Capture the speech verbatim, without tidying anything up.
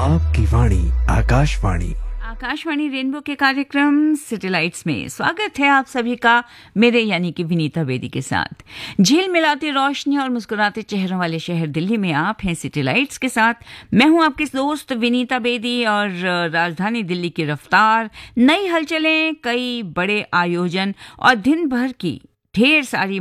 आपकी वाणी आकाशवाणी आकाशवाणी रेनबो के कार्यक्रम सैटेलाइट्स में स्वागत है आप सभी का, मेरे यानी कि विनीता बेदी के साथ। झील मिलाती रोशनी और मुस्कुराते चेहरों वाले शहर दिल्ली में आप हैं सैटेलाइट्स के साथ। मैं हूं आपकी दोस्त विनीता बेदी और राजधानी दिल्ली की रफ्तार, नई हलचलें, कई बड़े आयोजन और दिन भर की ढेर सारी